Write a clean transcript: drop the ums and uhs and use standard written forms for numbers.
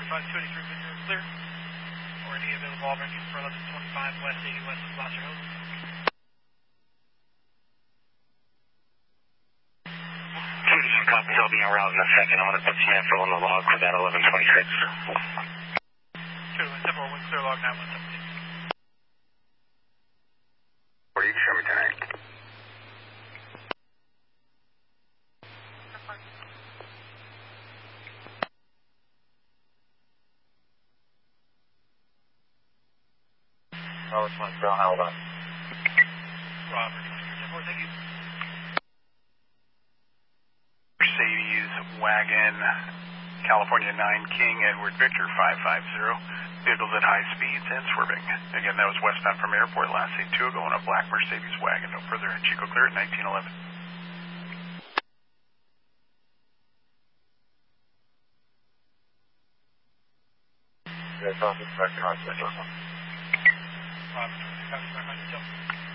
45-283, Midfield clear. Or any available Auburn for 1125 West 80 West of Gloucester Hills. Copy, I'll be en route in a second. I'm going to put some info on the log for that 1126. 2-1-7-4, wind clear log 9117. What do you show me tonight? Oh, it's 1 still held up. Robert, 2-4, thank you. Mercedes wagon, California 9 King, Edward Victor 550. Vehicles at high speeds and swerving. Again, that was westbound from airport, last seen 2 ago in a black Mercedes wagon. No further in Chico Clear at 1911. Yes, I'll just back to Robert, 2-4,